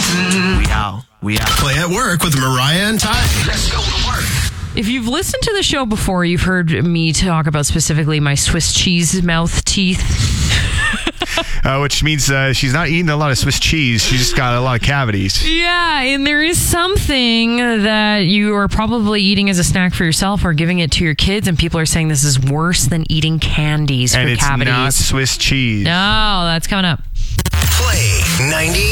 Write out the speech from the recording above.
We out. Play at Work with Mariah and Ty. Let's go to work. If you've listened to the show before, you've heard me talk about specifically my Swiss cheese mouth teeth. Which means she's not eating a lot of Swiss cheese. She's just got a lot of cavities. Yeah, and there is something that you are probably eating as a snack for yourself or giving it to your kids, and people are saying this is worse than eating candies for cavities. And it's not Swiss cheese. No, that's coming up. Play 90.